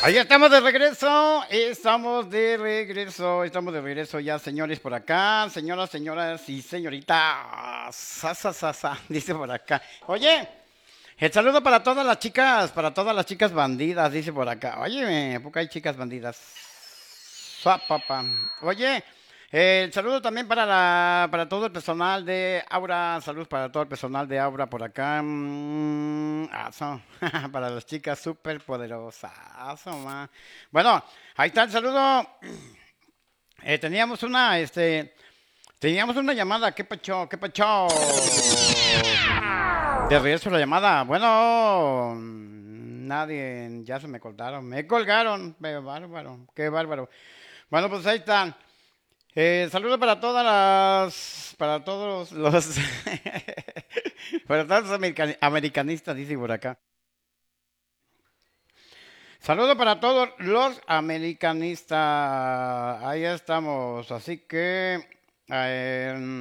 Ahí estamos de regreso ya, señores, por acá, señoras y señoritas, dice por acá. Oye, el saludo para todas las chicas bandidas, dice por acá. Oye, porque hay chicas bandidas. Papá. Oye, el saludo también para todo el personal de Aura. Saludos para todo el personal de Aura por acá. Para las chicas súper poderosas. Bueno, ahí está el saludo. Teníamos una llamada. ¿Qué pacho? ¿Qué pacho? De regreso la llamada. Bueno, nadie, ya se me colgaron. Me colgaron. Qué bárbaro, qué bárbaro. Bueno, pues ahí están. Saludos para todos los, para todos los americanistas, dice por acá. Saludos para todos los americanistas. Ahí estamos. Así que,